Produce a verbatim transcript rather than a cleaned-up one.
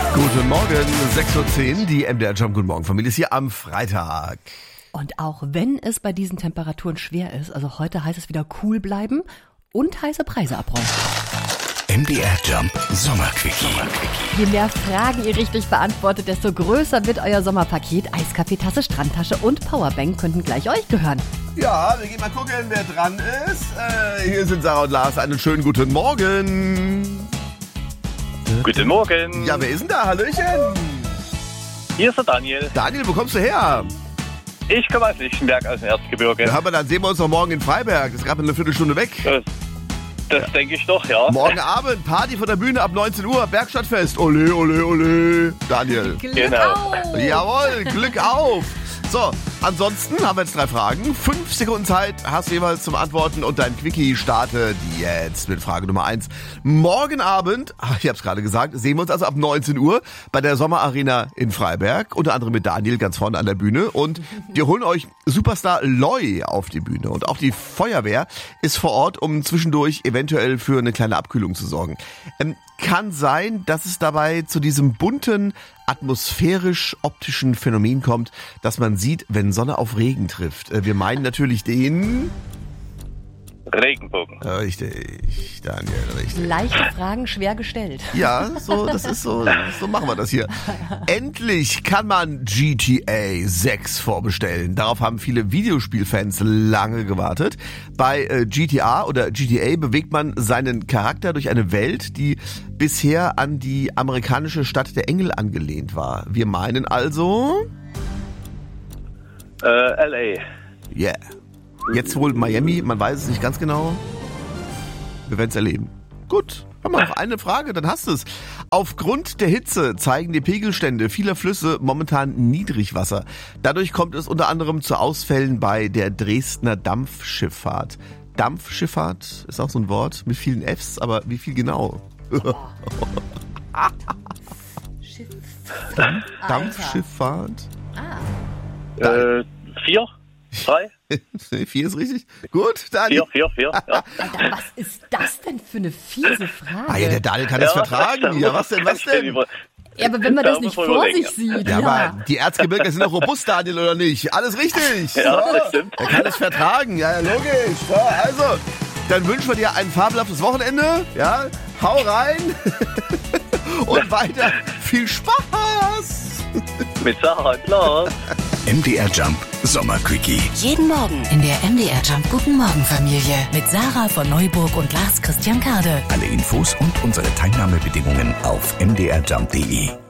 Guten Morgen, sechs Uhr zehn, die M D R Jump Guten Morgen Familie ist hier am Freitag. Und auch wenn es bei diesen Temperaturen schwer ist, also heute heißt es wieder cool bleiben und heiße Preise abrollen. M D R Jump Sommerquickie. Je mehr Fragen ihr richtig beantwortet, desto größer wird euer Sommerpaket. Eiskaffeetasse, Strandtasche und Powerbank könnten gleich euch gehören. Ja, wir gehen mal gucken, wer dran ist. Äh, hier sind Sarah und Lars. Einen schönen guten Morgen. Guten Morgen. Ja, wer ist denn da? Hallöchen. Hier ist der Daniel. Daniel, wo kommst du her? Ich komme aus Lichtenberg, aus dem Erzgebirge. Ja, aber dann sehen wir uns noch morgen in Freiberg. Das ist gerade eine Viertelstunde weg. Das, das ja. denke ich doch, ja. Morgen Abend, Party von der Bühne ab neunzehn Uhr, Bergstadtfest. Ole, ole, ole. Daniel. Glück Genau. auf! Jawohl, Glück auf. So, ansonsten haben wir jetzt drei Fragen. Fünf Sekunden Zeit hast du jeweils zum Antworten und dein Quickie startet jetzt mit Frage Nummer eins. Morgen Abend, ach, ich hab's gerade gesagt, sehen wir uns also ab neunzehn Uhr bei der Sommerarena in Freiberg. Unter anderem mit Daniel ganz vorne an der Bühne. Und wir holen euch Superstar Loy auf die Bühne. Und auch die Feuerwehr ist vor Ort, um zwischendurch eventuell für eine kleine Abkühlung zu sorgen. Ähm, kann sein, dass es dabei zu diesem bunten, atmosphärisch-optischen Phänomen kommt, dass man sieht, wenn Sonne auf Regen trifft. Wir meinen natürlich den... Regenbogen. Richtig, Daniel, richtig. Leichte Fragen, schwer gestellt. Ja, so, das ist so, so machen wir das hier. Endlich kann man G T A sechs vorbestellen. Darauf haben viele Videospielfans lange gewartet. Bei äh, G T A oder G T A bewegt man seinen Charakter durch eine Welt, die bisher an die amerikanische Stadt der Engel angelehnt war. Wir meinen also... Äh, L A. Yeah. Jetzt wohl Miami, man weiß es nicht ganz genau. Wir werden es erleben. Gut, haben wir noch eine Frage, dann hast du es. Aufgrund der Hitze zeigen die Pegelstände vieler Flüsse momentan Niedrigwasser. Dadurch kommt es unter anderem zu Ausfällen bei der Dresdner Dampfschifffahrt. Dampfschifffahrt ist auch so ein Wort mit vielen Fs, aber wie viel genau? Schiff. Dampfschifffahrt? Ah. Äh, vier? Drei? Vier ist richtig. Gut, Daniel. Vier, vier, vier. Ja. Alter, was ist das denn für eine fiese Frage? Ah ja, der Daniel kann das Ja, vertragen. Ja, was denn, was denn? Ja, aber wenn man das Da nicht muss man vor überlegen. sich sieht. Ja, Ja, aber die Erzgebirge sind doch robust, Daniel, oder nicht? Alles richtig. Ja, So. das stimmt. Er kann es vertragen. Ja, ja, logisch. So, also, dann wünschen wir dir ein fabelhaftes Wochenende. Ja, hau rein. Und weiter viel Spaß. Mit Sarah, klar. M D R Jump Sommerquickie. Jeden Morgen in der M D R Jump Guten Morgen Familie mit Sarah von Neuburg und Lars Christian Kade. Alle Infos und unsere Teilnahmebedingungen auf m d r jump punkt d e.